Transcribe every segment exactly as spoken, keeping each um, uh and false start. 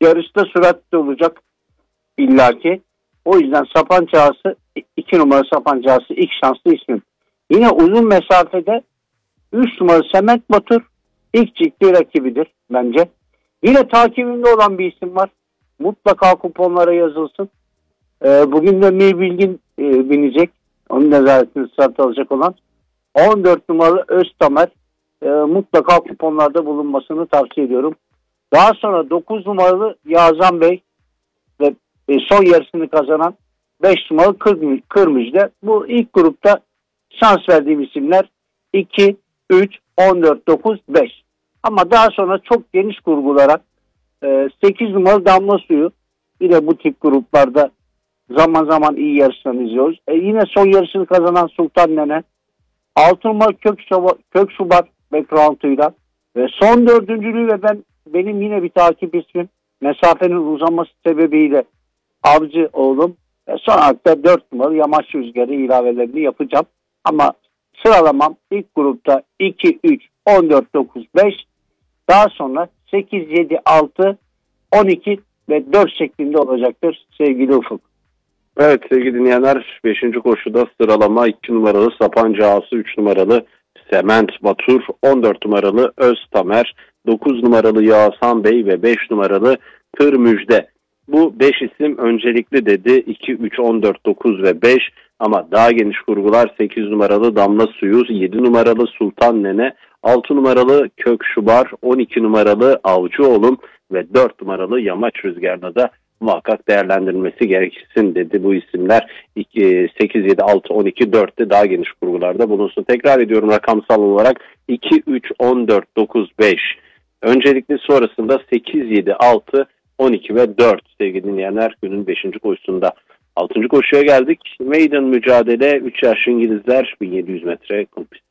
yarışta süratli olacak illaki. O yüzden Sapancağısı iki numara Sapancağısı ilk şanslı ismim. Yine uzun mesafede üç numara Sement Batur ilk ciddi rakibidir bence. Yine takibimde olan bir isim var. Mutlaka kuponlara yazılsın. Ee, bugün de Mir Bilgin e, binecek. Onun nezaretini start alacak olan on dört numaralı Öztamer. E, mutlaka kuponlarda bulunmasını tavsiye ediyorum. Daha sonra dokuz numaralı Yazan Bey ve e, son yarısını kazanan beş numaralı Kırmızı. Bu ilk grupta şans verdiğim isimler iki, üç, on dört, dokuz, beş. Ama daha sonra çok geniş kurgularak e, sekiz numaralı Damla Suyu yine bu tip gruplarda zaman zaman iyi yarışlarını izliyoruz. E, yine son yarışını kazanan Sultan Nene, altı numaralı Kök, Kök Şubat background'uyla ve son dördüncülüğü ve ben benim yine bir takip ismim mesafenin uzaması sebebiyle Avcı oğlum ve son hakta dört numaralı Yamaç Rüzgarı ilavelerini yapacağım. Ama sıralamam ilk grupta iki, üç, on dört, dokuz, beş, daha sonra sekiz, yedi, altı, on iki ve dört şeklinde olacaktır sevgili Ufuk. Evet sevgili dinleyenler, beşinci koşuda sıralama iki numaralı Sapancağısı, üç numaralı Sement Batur, on dört numaralı Öztamer, dokuz numaralı Yağsan Bey ve beş numaralı Kır Müjde. Bu beş isim öncelikli dedi. iki, üç, on dört, dokuz ve beş, ama daha geniş kurgular sekiz numaralı Damla Suyu, yedi numaralı Sultan Nene, altı numaralı Kök Şubar, on iki numaralı Avcı Oğlum ve dört numaralı Yamaç Rüzgarı'na da muhakkak değerlendirilmesi gereksin dedi bu isimler. sekiz, yedi, altı, on iki, dörtte daha geniş kurgularda bulunsun. Tekrar ediyorum rakamsal olarak iki, üç, on dört, dokuz, beş. Öncelikli sonrasında sekiz, yedi, altı, on iki ve dört sevgili dinleyenler günün beşinci koşusunda. altıncı koşuya geldik. Maiden mücadele, üç yaş İngilizler, bin yedi yüz metre kum pist.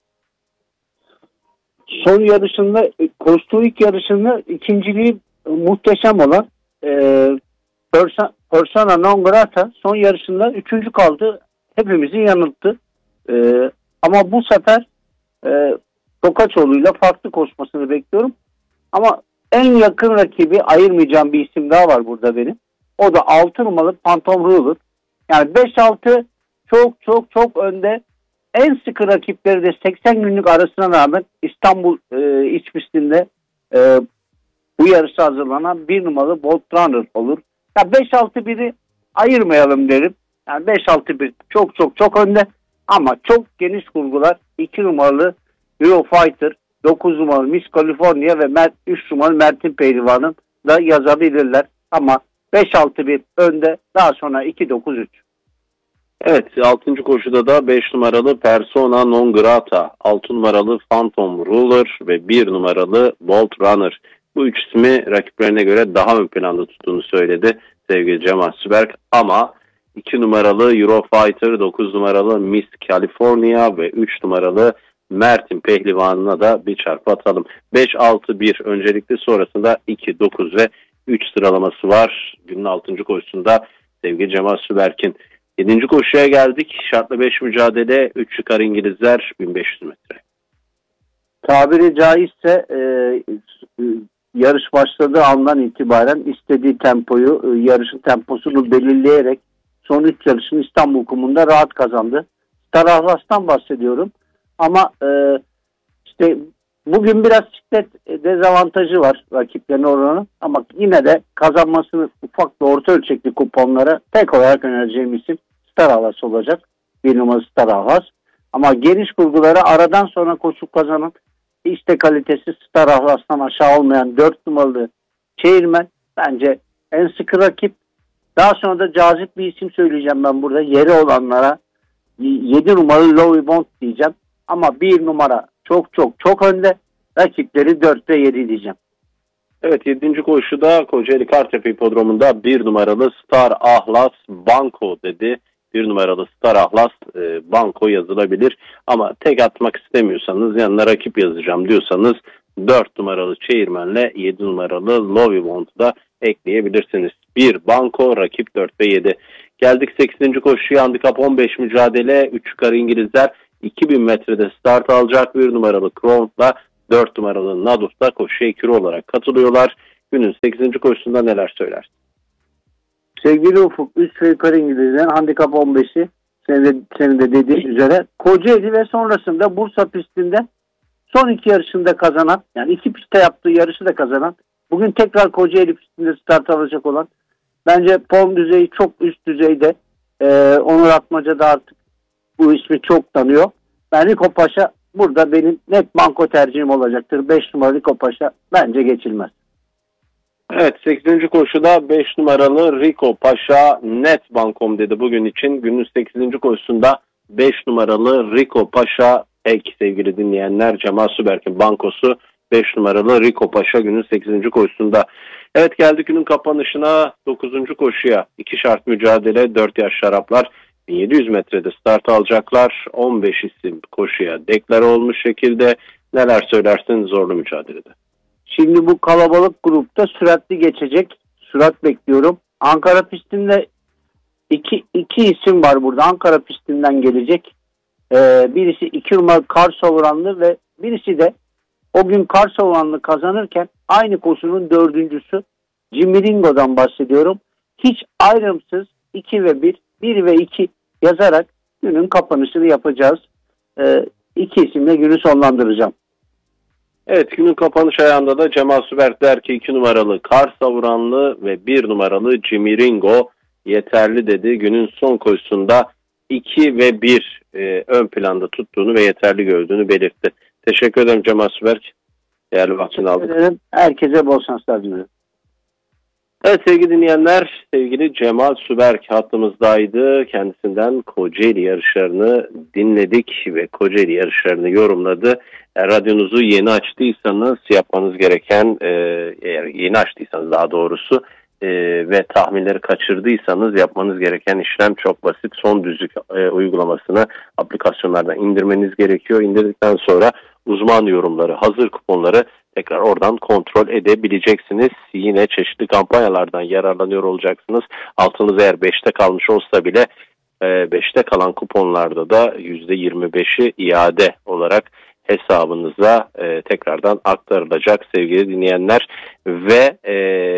Son yarışında, koştuğu ilk yarışında ikinciliği muhteşem olan e, Persona, Persona Non Grata son yarışında üçüncü kaldı. Hepimizi yanılttı. E, ama bu sefer e, Tokaçoğlu'yla farklı koşmasını bekliyorum. Ama en yakın rakibi ayırmayacağım bir isim daha var burada benim. O da altı numaralı Phantom Ruler. Yani beş altı çok çok çok önde. En sıkı rakipleri de seksen günlük arasına rağmen İstanbul e, iç pistinde e, bu yarışa hazırlanan bir numaralı Bolt Runner olur. Ya beş altı biri ayırmayalım derim. Yani beş altı bir çok çok çok önde ama çok geniş kurgular iki numaralı Hero Fighter, dokuz numaralı Miss California ve Mert, üç numaralı Mert'in Pehlivan'ın da yazabilirler. Ama beş altı bir önde, daha sonra iki dokuz üç. Evet, altıncı koşuda da beş numaralı Persona Non Grata, altı numaralı Phantom Ruler ve bir numaralı Bolt Runner. Bu üç ismi rakiplerine göre daha ön planda tuttuğunu söyledi sevgili Cemal Süberk. Ama iki numaralı Eurofighter, dokuz numaralı Miss California ve üç numaralı Mert'in Pehlivan'ına da bir çarpı atalım. beş altı bir öncelikli, sonrasında iki dokuz ve üç sıralaması var günün altıncı koşusunda sevgili Cemal Süberk'in. yedinci koşuya geldik. Şartlı beş mücadele, üç çıkar İngilizler, bin beş yüz metre. Tabiri caizse e, yarış başladığı andan itibaren istediği tempoyu, e, yarışın temposunu belirleyerek son üç yarışını İstanbul kumunda rahat kazandı. Star Atlas'tan bahsediyorum. Ama e, işte bugün biraz siklet dezavantajı var rakiplerine oranı. Ama yine de kazanmasını ufak ve orta ölçekli kuponlara tek olarak önereceğim isim Star Atlas olacak. Bir numaralı Star Atlas. Ama geniş kurguları aradan sonra koşup kazanan, işte kalitesi Star Atlas'tan aşağı olmayan dört numaralı Çevirmen bence en sıkı rakip. Daha sonra da cazip bir isim söyleyeceğim ben burada. Yeri olanlara yedi numaralı Louis Bond diyeceğim. Ama bir numara çok çok çok önde. Rakipleri dört ve yedi diyeceğim. Evet, yedinci koşuda Kocaeli Kartepe Hipodromu'nda bir numaralı Star Atlas Banko dedi. Bir numaralı Star Atlas e, Banko yazılabilir. Ama tek atmak istemiyorsanız, yanına rakip yazacağım diyorsanız dört numaralı Çevirmen'le yedi numaralı Louis Bond'u da ekleyebilirsiniz. bir Banko, rakip dört ve yedi. Geldik sekizinci koşuya, handikap on beş mücadele, üç yukarı İngilizler iki bin metrede start alacak. bir numaralı Crown'la dört numaralı Nadus'ta koşuya ikili olarak katılıyorlar. günün sekizinci koşusunda neler söylersin? Sevgili Ufuk, üst ve yukarı İngilizlerin handikap on beşi senin de, senin de dediğin üzere Kocaeli ve sonrasında Bursa pistinde son iki yarışında kazanan, yani iki pistte yaptığı yarışı da kazanan, bugün tekrar Kocaeli pistinde start alacak olan, bence form düzeyi çok üst düzeyde. Ee, Onur Atmaca da artık bu ismi çok tanıyor. Ben Rico Paşa burada benim net banko tercihim olacaktır. beş numaralı Rico Paşa bence geçilmez. Evet, sekizinci koşuda beş numaralı Rico Paşa net bankom dedi bugün için. Günün sekizinci koşusunda beş numaralı Rico Paşa ek sevgili dinleyenler. Cemal Süberk'in bankosu beş numaralı Rico Paşa günün sekizinci koşusunda. Evet, geldik günün kapanışına, dokuzuncu koşuya. iki şart mücadele, dört yaş şaraplar bin yedi yüz metrede start alacaklar. on beş isim koşuya deklar olmuş şekilde. Neler söylersin zorlu mücadelede? Şimdi bu kalabalık grupta süratli geçecek. Sürat bekliyorum. Ankara pistinde iki, iki isim var burada. Ankara pistinden gelecek. Ee, birisi iki numaralı Kar Savuranlı ve birisi de o gün Kar Savuranlı kazanırken aynı koşunun dördüncüsü Cimiringo'dan bahsediyorum. Hiç ayrımsız iki ve bir, bir ve iki yazarak günün kapanışını yapacağız. Ee, iki isimle günü sonlandıracağım. Evet, günün kapanış ayağında da Cemal Süberk der ki iki numaralı Kar Savuranlı ve bir numaralı Cimiringo yeterli dedi. Günün son koşusunda iki ve bir e, ön planda tuttuğunu ve yeterli gördüğünü belirtti. Teşekkür ederim Cemal Süberk. Değerli vaktini aldık. Herkese bol şanslar diliyorum. Evet sevgili dinleyenler, sevgili Cemal Süberk hattımızdaydı. Kendisinden Kocaeli yarışlarını dinledik ve Kocaeli yarışlarını yorumladı. Eğer radyonuzu yeni açtıysanız yapmanız gereken, e, eğer yeni açtıysanız daha doğrusu e, ve tahminleri kaçırdıysanız yapmanız gereken işlem çok basit. Son düzlük e, uygulamasını aplikasyonlardan indirmeniz gerekiyor. İndirdikten sonra uzman yorumları, hazır kuponları tekrar oradan kontrol edebileceksiniz. Yine çeşitli kampanyalardan yararlanıyor olacaksınız. Altınız eğer beşte kalmış olsa bile beşte kalan kuponlarda da yüzde yirmi beşi iade olarak hesabınıza e, tekrardan aktarılacak sevgili dinleyenler ve e,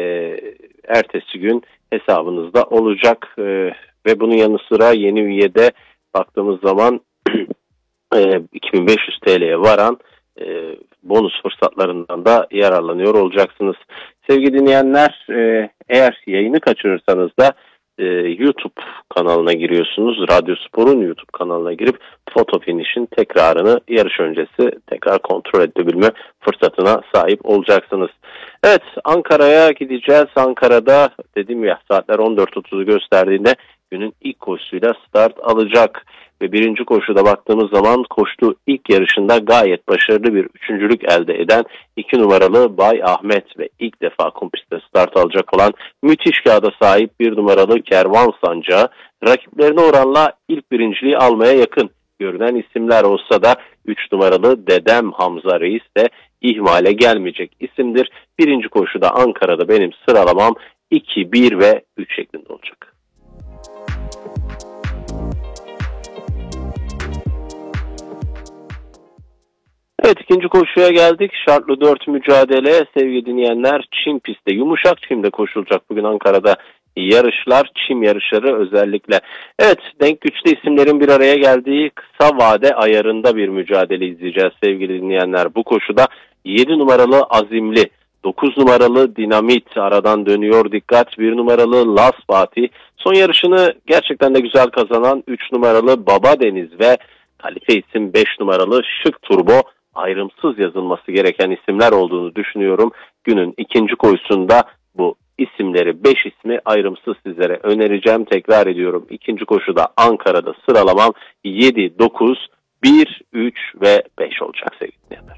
ertesi gün hesabınızda olacak e, ve bunun yanı sıra yeni üyede baktığımız zaman e, iki bin beş yüz T L'ye varan e, bonus fırsatlarından da yararlanıyor olacaksınız. Sevgili dinleyenler, e, eğer yayını kaçırırsanız da e, YouTube kanalına giriyorsunuz. Radyo Spor'un YouTube kanalına girip Foto Finish'in tekrarını yarış öncesi tekrar kontrol edebilme fırsatına sahip olacaksınız. Evet, Ankara'ya gideceğiz. Ankara'da dedim ya, saatler on dört otuzu gösterdiğinde günün ilk koşusuyla start alacak. Ve birinci koşuda baktığımız zaman koştuğu ilk yarışında gayet başarılı bir üçüncülük elde eden iki numaralı Bay Ahmet ve ilk defa kumpistte start alacak olan müthiş kağıda sahip bir numaralı Kervan Sancağı rakiplerine oranla ilk birinciliği almaya yakın görünen isimler olsa da üç numaralı Dedem Hamza Reis de ihmale gelmeyecek isimdir. Birinci koşuda Ankara'da benim sıralamam iki, bir ve üç şeklinde olacak. Evet, ikinci koşuya geldik. Şartlı dört mücadele sevgili dinleyenler. Çim pistte, yumuşak çimde koşulacak bugün Ankara'da yarışlar, çim yarışları özellikle. Evet, denk güçlü isimlerin bir araya geldiği kısa vade ayarında bir mücadele izleyeceğiz sevgili dinleyenler. Bu koşuda yedi numaralı Azimli, dokuz numaralı Dinamit aradan dönüyor, dikkat, bir numaralı Las Fatih, son yarışını gerçekten de güzel kazanan üç numaralı Baba Deniz ve kalife isim beş numaralı Şık Turbo ayrımsız yazılması gereken isimler olduğunu düşünüyorum. Günün ikinci koşusunda bu isimleri, beş ismi ayrımsız sizlere önereceğim. Tekrar ediyorum, ikinci koşuda Ankara'da sıralamam yedi, dokuz, bir, üç ve beş olacak sevgili dinleyenler.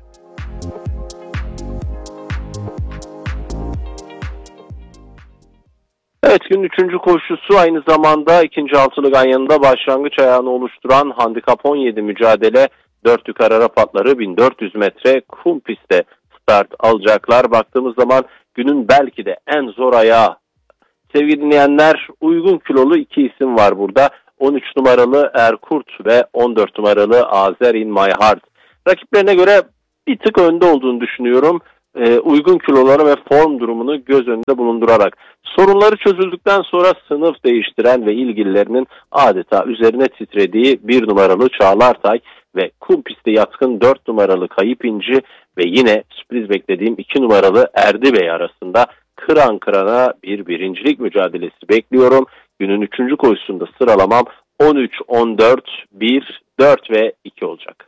Evet, günün üçüncü koşusu aynı zamanda ikinci altılı ganyanında başlangıç ayağını oluşturan handikap on yedi mücadele. Dört yukarı Arap atları bin dört yüz metre kum pistte start alacaklar. Baktığımız zaman günün belki de en zor ayağı. Sevgili dinleyenler, uygun kilolu iki isim var burada. on üç numaralı Erkurt ve on dört numaralı Azer in My Heart. Rakiplerine göre bir tık önde olduğunu düşünüyorum. e, uygun kiloları ve form durumunu göz önünde bulundurarak sorunları çözüldükten sonra sınıf değiştiren ve ilgililerinin adeta üzerine titrediği bir numaralı Çağlartay ve kum pisti yatkın dört numaralı Kayıp İnci ve yine sürpriz beklediğim iki numaralı Erdi Bey arasında kıran kırana bir birincilik mücadelesi bekliyorum. Günün üçüncü koşusunda sıralamam on üç, on dört, bir, dört ve iki olacak.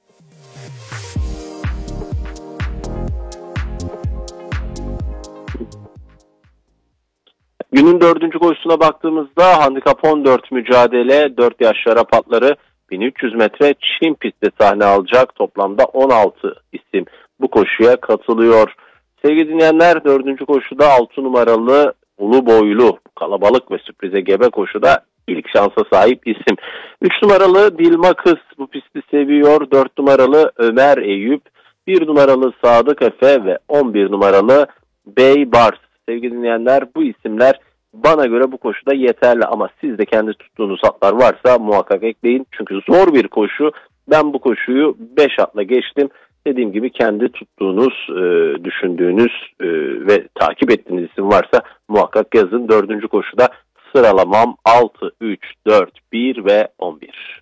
Günün dördüncü koşusuna baktığımızda handikap on dört mücadele dört yaş şarap atları bin üç yüz metre Çin pistte sahne alacak. Toplamda on altı isim bu koşuya katılıyor. Sevgili dinleyenler, dördüncü koşuda altı numaralı ulu boylu kalabalık ve sürprize gebe koşuda ilk şansa sahip isim. üç numaralı Dilma Kız bu pisti seviyor. dört numaralı Ömer Eyüp, bir numaralı Sadık Efe ve on bir numaralı Bey Bars. Sevgili dinleyenler, bu isimler bana göre bu koşuda yeterli ama siz de kendi tuttuğunuz atlar varsa muhakkak ekleyin. Çünkü zor bir koşu. Ben bu koşuyu beş atla geçtim. Dediğim gibi kendi tuttuğunuz, e, düşündüğünüz e, ve takip ettiğiniz isim varsa muhakkak yazın. Dördüncü koşuda sıralamam altı, üç, dört, bir ve on bir.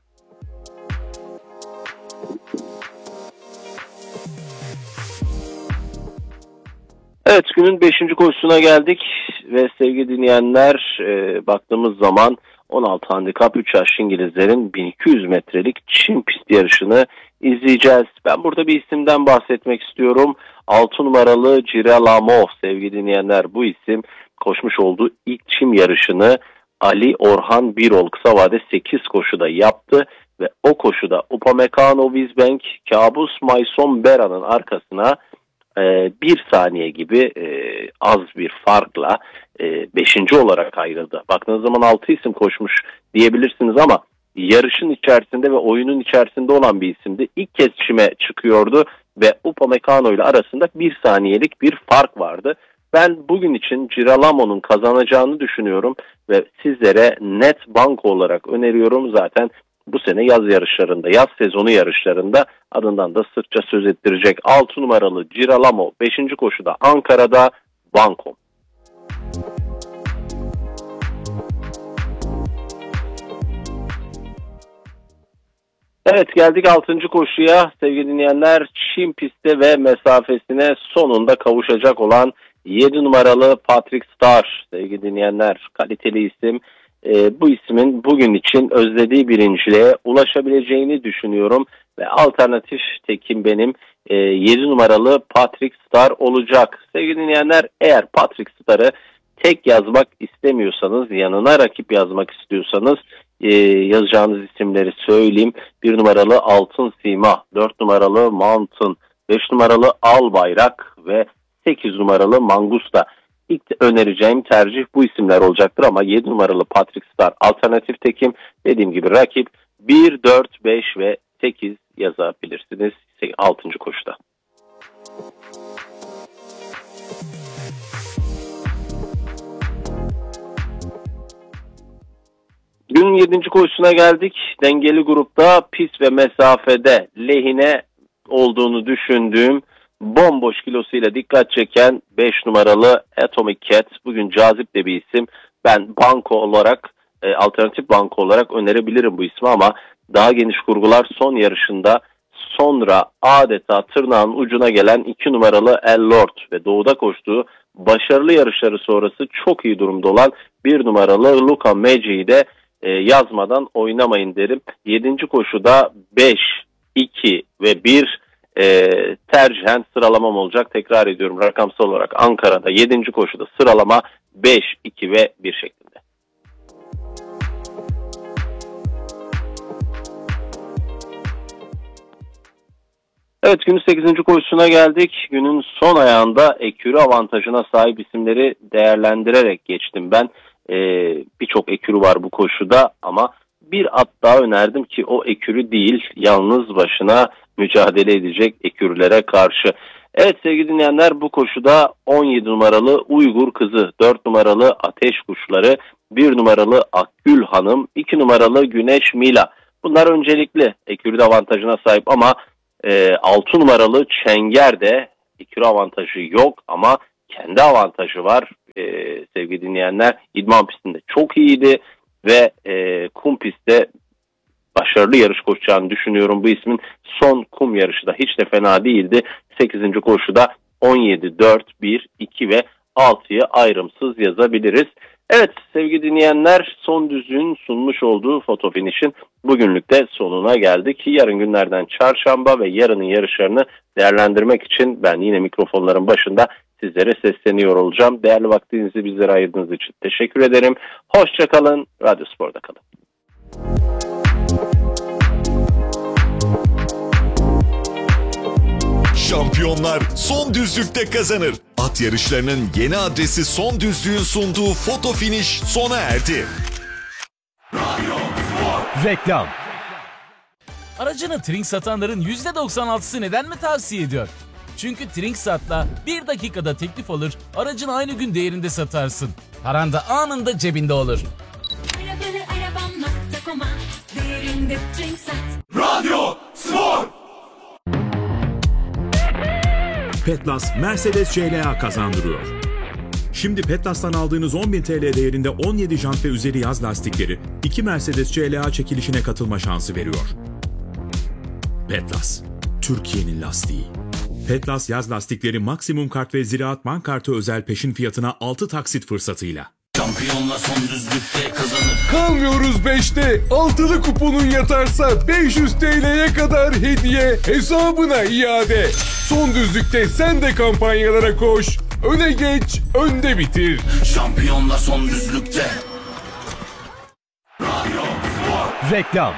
Evet, günün beşinci koşusuna geldik ve sevgili dinleyenler, e, baktığımız zaman on altı handikap üç yaş İngilizlerin bin iki yüz metrelik Çin pist yarışını izleyeceğiz. Ben burada bir isimden bahsetmek istiyorum. altı numaralı Girolamo. Sevgili dinleyenler, bu isim koşmuş olduğu ilk çim yarışını Ali Orhan Birol kısa vade sekiz koşuda yaptı ve o koşuda Upamecano Wizbank Kabus Mayson Bera'nın arkasına e, bir saniye gibi e, az bir farkla e, beşinci olarak ayrıldı. Baktığınız zaman altı isim koşmuş diyebilirsiniz ama yarışın içerisinde ve oyunun içerisinde olan bir isimdi. İlk kez çime çıkıyordu ve Upamecano ile arasında bir saniyelik bir fark vardı. Ben bugün için Girolamo'nun kazanacağını düşünüyorum ve sizlere net banko olarak öneriyorum. Zaten bu sene yaz yarışlarında, yaz sezonu yarışlarında adından da sıkça söz ettirecek altı numaralı Girolamo beşinci koşuda Ankara'da banko. Evet, geldik altıncı koşuya. Sevgili dinleyenler, Çin pistte ve mesafesine sonunda kavuşacak olan yedi numaralı Patrick Star. Sevgili dinleyenler, kaliteli isim. E, bu ismin bugün için özlediği birinciliğe ulaşabileceğini düşünüyorum. Ve alternatif tekim benim e, yedi numaralı Patrick Star olacak. Sevgili dinleyenler, eğer Patrick Star'ı tek yazmak istemiyorsanız, yanına rakip yazmak istiyorsanız e, yazacağınız isimleri söyleyeyim. bir numaralı Altın Sima, dört numaralı Mountain, beş numaralı Al Bayrak ve sekiz numaralı Mangusta. İlk önereceğim tercih bu isimler olacaktır ama yedi numaralı Patrick Star alternatif tekim. Dediğim gibi rakip bir, dört, beş ve sekiz yazabilirsiniz altıncı koşuda. Günün yedinci koşusuna geldik. Dengeli grupta pist ve mesafede lehine olduğunu düşündüğüm bomboş kilosuyla dikkat çeken beş numaralı Atomic Cat. Bugün cazip de bir isim. Ben banko olarak, e, alternatif banko olarak önerebilirim bu ismi ama daha geniş kurgular son yarışında sonra adeta tırnağın ucuna gelen iki numaralı El Lord ve doğuda koştuğu başarılı yarışları sonrası çok iyi durumda olan bir numaralı Luca Maggi'yi de e, yazmadan oynamayın derim. yedinci koşuda beş, iki ve bir e, tercihen sıralamam olacak. Tekrar ediyorum, rakamsal olarak Ankara'da yedinci koşuda sıralama beş, iki ve bir şeklinde. Evet, günün sekizinci koşusuna geldik. Günün son ayağında ekürü avantajına sahip isimleri değerlendirerek geçtim ben. Ee, Birçok ekürü var bu koşuda ama bir at daha önerdim ki o ekürü değil, yalnız başına mücadele edecek ekürülere karşı. Evet sevgili dinleyenler, bu koşuda on yedi numaralı Uygur Kızı, dört numaralı Ateş Kuşları, bir numaralı Akgül Hanım, iki numaralı Güneş Mila. Bunlar öncelikli ekürü avantajına sahip ama E, altı numaralı Çenger de iki kilo avantajı yok ama kendi avantajı var. Ee, sevgili dinleyenler, idman pistinde çok iyiydi ve e, kum pistte başarılı yarış koşacağını düşünüyorum. Bu ismin son kum yarışı da hiç de fena değildi. sekizinci koşuda on yedi, dört, bir, iki ve altıyı ayrımsız yazabiliriz. Evet sevgili dinleyenler, Son Düzlüğün sunmuş olduğu Foto Finish'in bugünlük de sonuna geldik. Yarın günlerden çarşamba ve yarının yarışlarını değerlendirmek için ben yine mikrofonların başında sizlere sesleniyor olacağım. Değerli vaktinizi bizlere ayırdığınız için teşekkür ederim. Hoşça kalın, Radyo Spor'da kalın. Şampiyonlar Son Düzlük'te kazanır. At yarışlarının yeni adresi Son Düzlük'ün sunduğu Foto Finish sona erdi. Reklam. Aracını Trink satanların yüzde doksan altısı neden mi tavsiye ediyor? Çünkü Trinksat'la bir dakikada teklif alır, aracını aynı gün değerinde satarsın. Paran da anında cebinde olur. Radyo Spor. Petlas Mercedes C L A kazandırıyor. Şimdi Petlas'tan aldığınız on bin T L değerinde on yedi jant ve üzeri yaz lastikleri iki Mercedes C L A çekilişine katılma şansı veriyor. Petlas, Türkiye'nin lastiği. Petlas yaz lastikleri maksimum kart ve Ziraat Bank kartı özel peşin fiyatına altı taksit fırsatıyla. Şampiyonlar Son Düzlük'te kazanır. Kalmıyoruz beşte. Altılı kuponun yatarsa beş yüz T L'ye kadar hediye, hesabına iade. Son Düzlük'te sen de kampanyalara koş. Öne geç, önde bitir. Şampiyonlar Son Düzlük'te. Reklam.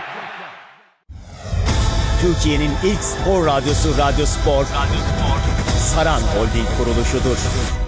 Türkiye'nin ilk spor radyosu Radyo Spor, Radyo Spor. Saran Holding kuruluşudur.